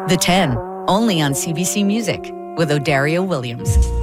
The 10, only on CBC Music with O'Dario Williams.